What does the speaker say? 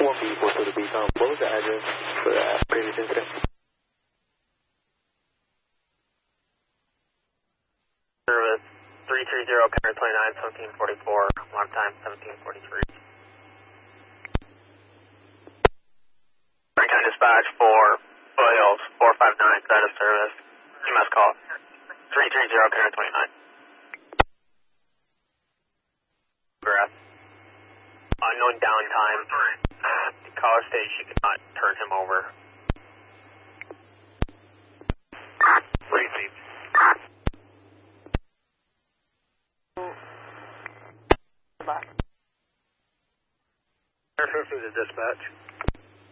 1B, 4 Beacon. What was the address for that previous incident? Service 330, Counter 29, 1744, alarm time 1743. Recon dispatch for Foothills 459, out of service. EMS call 330, Counter 29. Correct. Unknown downtime. The caller states she could not turn him over. Receive. Air 50 to dispatch.